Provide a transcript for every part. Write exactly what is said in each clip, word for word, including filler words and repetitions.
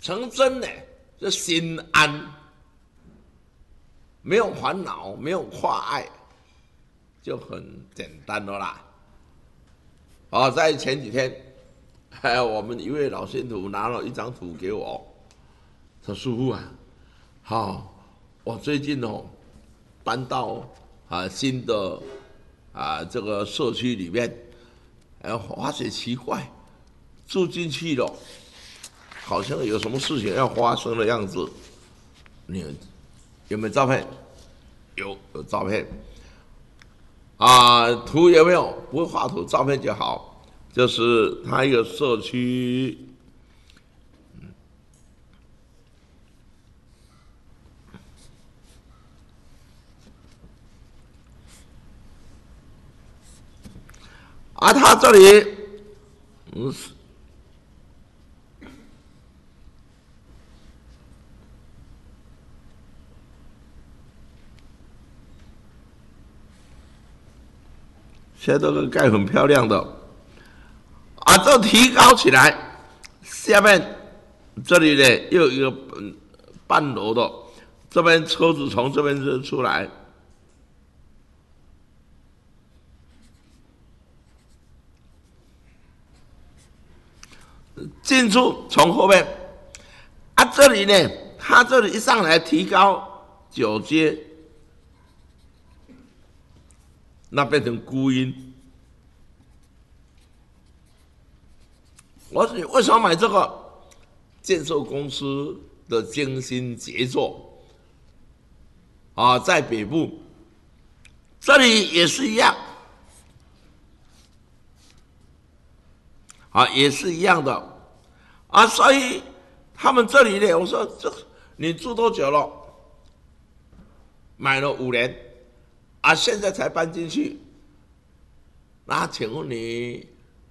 成真呢，就心安，没有烦恼，没有挂碍，就很简单了啦。哦，在前几天，还有我们一位老信徒拿了一张图给我，说师父啊，好、哦，我最近哦搬到啊新的啊这个社区里面，哎，发觉奇怪，住进去了。好像有什么事情要发生的样子，你有没有照片？有，有照片。啊，图有没有？不会画图，照片就好。就是它一个社区，啊，它这里，嗯。现在这个盖很漂亮的，啊，这提高起来，下面这里呢又有一个半楼的，这边车子从这边就出来，进出从后面，啊，这里呢，它这里一上来提高九阶。那变成孤阴。我为什么买这个？建设公司的精心杰作啊，在北部，这里也是一样啊，也是一样的啊，所以他们这里呢，我说这你住多久了？买了五年。啊，现在才搬进去，那请问你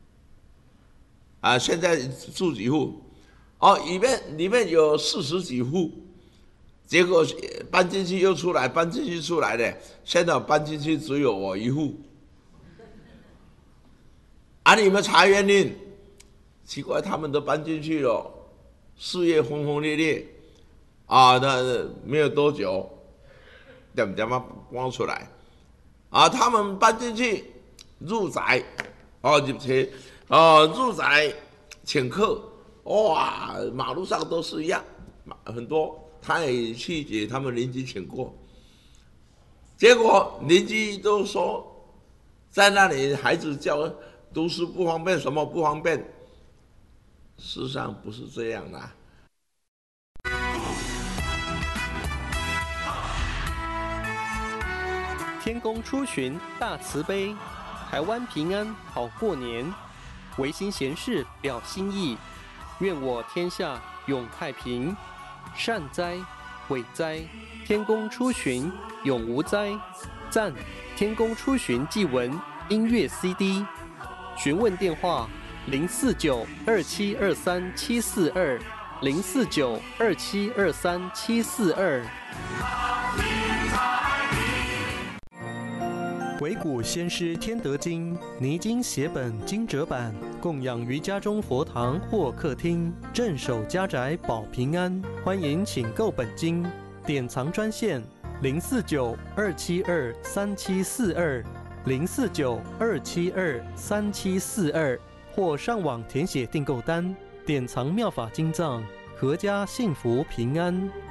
啊，现在住几户？哦，里面里面有四十几户，结果搬进去又出来，搬进去出来的，现在搬进去只有我一户。啊，你们查原因？奇怪，他们都搬进去了，事业轰轰烈烈，啊，那没有多久，点点嘛搬出来。啊，他们搬进去入宅，哦，入去，哦，入宅请客，哇，马路上都是一样，很多，他也去给他们邻居请过，结果邻居都说，在那里孩子叫读书不方便，什么不方便，事实上不是这样的、啊。 天公出巡大慈悲，台湾平安好过年。唯心闲事表心意，愿我天下永太平。善哉，伟哉，天公出巡永无灾。赞，天公出巡祭文音乐 C D。询问电话：零四九二七二三七四二，零四九二七二三七四二。唯谷先师天德经泥经写本经折版，供养于家中佛堂或客厅，镇守家宅保平安。欢迎请购本经，典藏专线零四九二七二三七四二零四九二七二三七四二，或上网填写订购单，典藏妙法经藏，阖家幸福平安。